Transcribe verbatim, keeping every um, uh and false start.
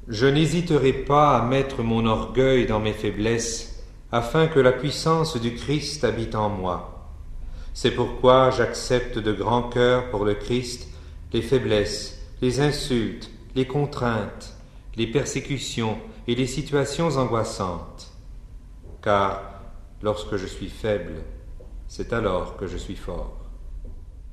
Je n'hésiterai pas à mettre mon orgueil dans mes faiblesses, afin que la puissance du Christ habite en moi. C'est pourquoi j'accepte de grand cœur pour le Christ les faiblesses, les insultes, les contraintes, les persécutions et les situations angoissantes. Car lorsque je suis faible, c'est alors que je suis fort.